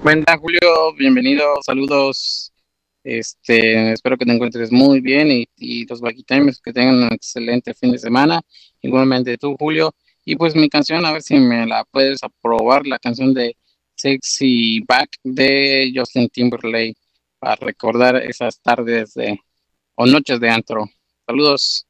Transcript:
cuenta, Julio? Bienvenido, saludos. Espero que te encuentres muy bien y los Lucky Timers que tengan un excelente fin de semana. Igualmente tú, Julio. Y pues mi canción, a ver si me la puedes aprobar, la canción de Sexy Back de Justin Timberlake, para recordar esas tardes o noches de antro. Saludos.